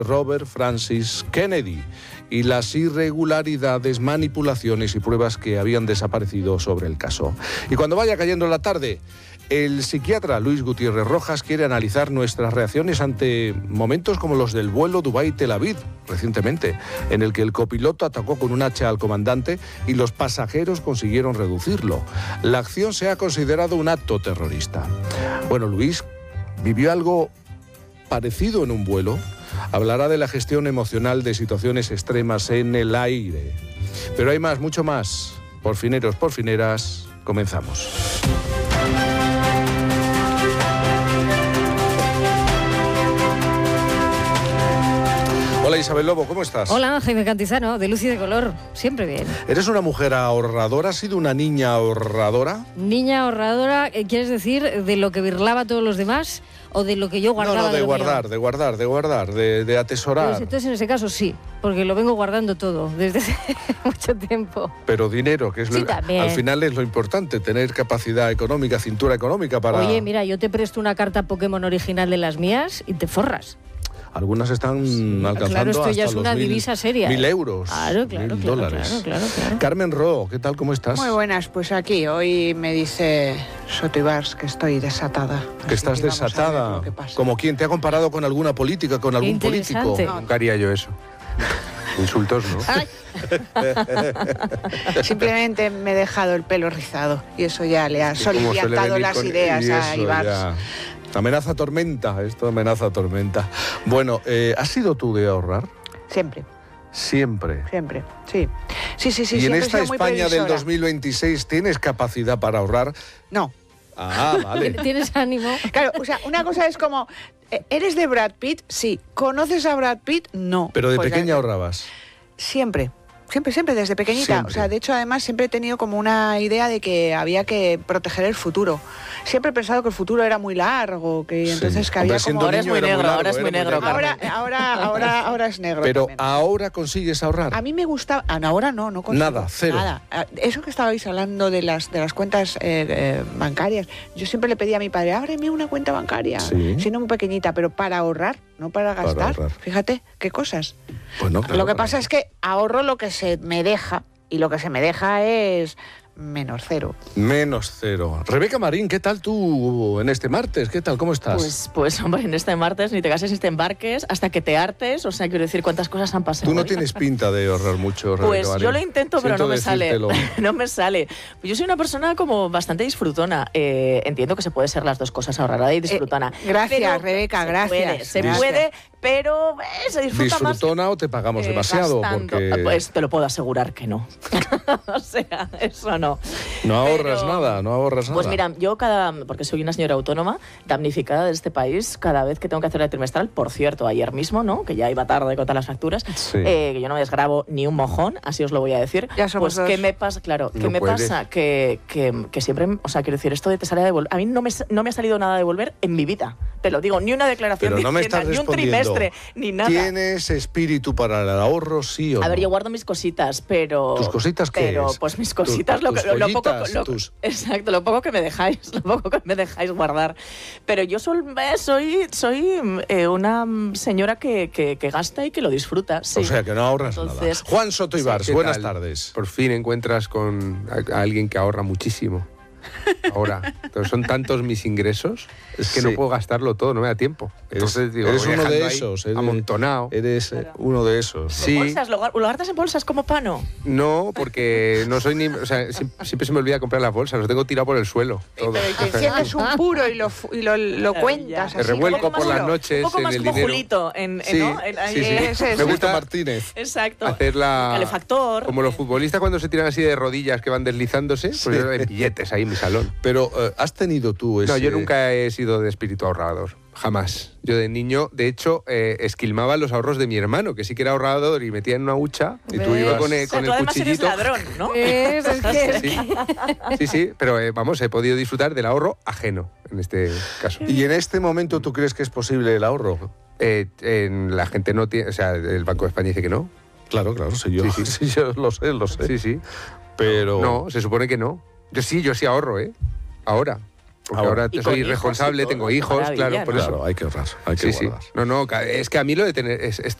Robert Francis Kennedy y las irregularidades, manipulaciones y pruebas que habían desaparecido sobre el caso. Y cuando vaya cayendo la tarde, el psiquiatra Luis Gutiérrez Rojas quiere analizar nuestras reacciones ante momentos como los del vuelo Dubái-Tel Aviv, recientemente, en el que el copiloto atacó con un hacha al comandante y los pasajeros consiguieron reducirlo. La acción se ha considerado un acto terrorista. Bueno, Luis vivió algo parecido en un vuelo. Hablará de la gestión emocional de situaciones extremas en el aire. Pero hay más, mucho más. Por fineros, por fineras, comenzamos. Hola Isabel Lobo, ¿cómo estás? Hola Jaime Cantizano, de luz y de color, siempre bien. ¿Eres una mujer ahorradora? ¿Has sido una niña ahorradora? Niña ahorradora, ¿quieres decir de lo que birlaba a todos los demás o de lo que yo guardaba? No, de guardar, de atesorar. Pues entonces en ese caso sí, porque lo vengo guardando todo desde hace mucho tiempo. Pero dinero, que es sí, al final es lo importante, tener capacidad económica, cintura económica para... Oye, mira, yo te presto una carta Pokémon original de las mías y te forras. Algunas están alcanzando claro, esto ya hasta es una los divisa seria. 1.000 euros, claro, 1.000 dólares. Claro. Carmen Ro, ¿qué tal? ¿Cómo estás? Muy buenas, pues aquí hoy me dice Soto Ibars que estoy desatada. ¿Que estás desatada? ¿Como quién? ¿Te ha comparado con alguna política, con algún político? No, nunca haría yo eso. Insultos, ¿no? Simplemente me he dejado el pelo rizado y eso ya le ha soliviantado las ideas a Ibars. Amenaza tormenta, esto amenaza tormenta. Bueno, ¿has sido tú de ahorrar? Siempre. Siempre. Siempre, sí. Sí. ¿Y en esta España del 2026 tienes capacidad para ahorrar? No. Ah, vale. ¿Tienes ánimo? Claro, o sea, una cosa es como, ¿eres de Brad Pitt? Sí. ¿Conoces a Brad Pitt? No. ¿Pero de pequeña ahorrabas? Siempre, desde pequeñita. Siempre. O sea, de hecho, además, siempre he tenido como una idea de que había que proteger el futuro. Siempre he pensado que el futuro era muy largo, que entonces que había como... Ahora es muy negro, ahora es muy negro, Carmen. Ahora es negro. Pero también. ahora consigues ahorrar. A mí me gustaba... ahora no consigo. Nada, cero. Nada. Eso que estabais hablando de las cuentas bancarias, yo siempre le pedí a mi padre, ábreme una cuenta bancaria, siendo muy pequeñita, pero para ahorrar, no para gastar. Fíjate, qué cosas. Bueno, claro, lo que pasa es que ahorro lo que se me deja, y lo que se me deja es... -0. -0. Rebeca Marín, ¿qué tal tú en este martes? ¿Qué tal? ¿Cómo estás? Pues hombre, en este martes ni te cases ni te embarques hasta que te hartes. O sea, quiero decir, cuántas cosas han pasado. Tú no hoy. tienes pinta de ahorrar mucho, Rebeca Pues Marín. yo lo intento, pero no me sale. No me sale. Yo soy una persona como bastante disfrutona. Entiendo que se puede ser las dos cosas, ahorrada y disfrutona. Gracias, Rebeca, gracias. Se puede, pero se disfruta más. ¿Disfrutona o te pagamos demasiado? Porque... Pues te lo puedo asegurar que no. O sea, eso no. No ahorras nada. Pues mira, yo porque soy una señora autónoma, damnificada de este país, cada vez que tengo que hacer la trimestral, por cierto, ayer mismo, ¿no? Que ya iba tarde con todas las facturas, que yo no me desgrabo ni un mojón, así os lo voy a decir. Ya somos pues, ¿qué me pasa? Claro, ¿qué me pasa? Que siempre, o sea, quiero decir, esto de te sale a devolver, a mí no me ha salido nada a devolver en mi vida. Te lo digo, ni una declaración de Hacienda, ni un trimestre, ni nada. ¿Tienes espíritu para el ahorro, sí o no? A ver, yo guardo mis cositas, pero... ¿Tus cositas qué Pero, es? pues mis cositas, lo poco... Exacto, lo poco que me dejáis guardar. Pero yo soy una señora que gasta y que lo disfruta. Sí. O sea, que no ahorras nada. Juan Soto Ibars, buenas tardes. Por fin encuentras con a alguien que ahorra muchísimo. Ahora, son tantos mis ingresos, es que no puedo gastarlo todo, no me da tiempo. Entonces digo, eres uno de esos, amontonado. Eres uno de esos. Sí. ¿Bolsas? ¿Lo guardas en bolsas como pano? No, porque no soy ni... O sea, siempre se me olvida comprar las bolsas, los tengo tirado por el suelo. Todo. Pero te enciendes un puro y lo cuentas. Me revuelco por las noches un poco en más el como dinero. Julito, ¿no? Sí. Me gusta Martínez. Exacto. Hacer calefactor. Como los futbolistas cuando se tiran así de rodillas que van deslizándose, pues yo en billetes ahí en mi salón. Pero ¿has tenido tú ese...? No, yo nunca he sido de espíritu ahorrador, jamás. Yo de niño, de hecho, esquilmaba los ahorros de mi hermano, que sí que era ahorrador y metía en una hucha y tú ibas con el cuchillito. Eres ladrón, ¿no? Sí, pero vamos, he podido disfrutar del ahorro ajeno, en este caso. ¿Y en este momento tú crees que es posible el ahorro? La gente no tiene... O sea, el Banco de España dice que no. Claro, sí, yo lo sé. Sí. Pero... No, se supone que no. Yo sí ahorro, ahora. porque ahora soy irresponsable, tengo hijos, claro, por eso. Claro, hay que ahorrar, hay que guardar. No, es que a mí lo de tener